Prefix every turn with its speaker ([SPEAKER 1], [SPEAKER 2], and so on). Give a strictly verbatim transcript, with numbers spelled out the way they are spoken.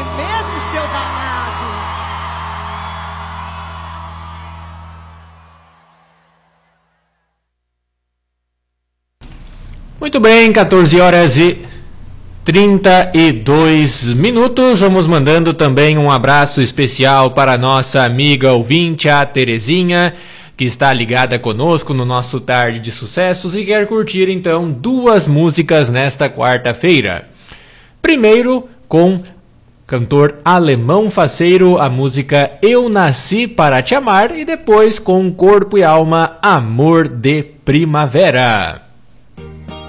[SPEAKER 1] mesmo, seu danado?
[SPEAKER 2] Muito bem, quatorze horas e trinta e dois minutos. Vamos mandando também um abraço especial para a nossa amiga ouvinte, a Terezinha, que está ligada conosco no nosso Tarde de Sucessos e quer curtir então duas músicas nesta quarta-feira. Primeiro, com cantor alemão faceiro, a música Eu Nasci Para Te Amar, e depois com Corpo e Alma, Amor de Primavera.